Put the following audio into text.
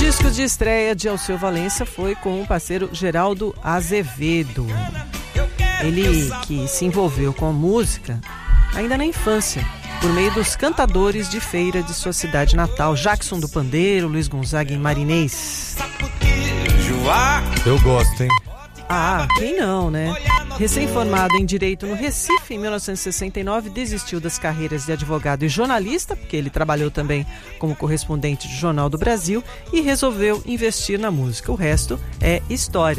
disco de estreia de Alceu Valença foi com o parceiro Geraldo Azevedo. Ele que se envolveu com a música ainda na infância, por meio dos cantadores de feira de sua cidade natal, Jackson do Pandeiro, Luiz Gonzaga e Marinês. Eu gosto, hein? Ah, quem não, né? Recém-formado em Direito no Recife, em 1969, desistiu das carreiras de advogado e jornalista, porque ele trabalhou também como correspondente do Jornal do Brasil, e resolveu investir na música. O resto é história.